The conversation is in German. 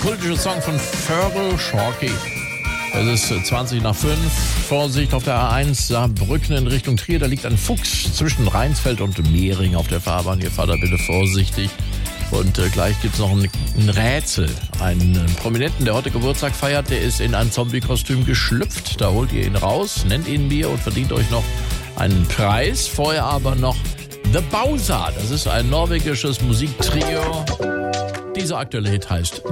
kultische Song von Feral Sharky. Es ist 20 nach 5. Vorsicht auf der A1 Saarbrücken in Richtung Trier. Da liegt ein Fuchs zwischen Rheinsfeld und Mehring auf der Fahrbahn. Hier fahrt da bitte vorsichtig. Und gleich gibt es noch ein Rätsel. Einen Prominenten, der heute Geburtstag feiert, der ist in ein Zombie-Kostüm geschlüpft. Da holt ihr ihn raus, nennt ihn mir und verdient euch noch einen Preis. Vorher aber noch The Bowser. Das ist ein norwegisches Musiktrio. Dieser aktuelle Hit heißt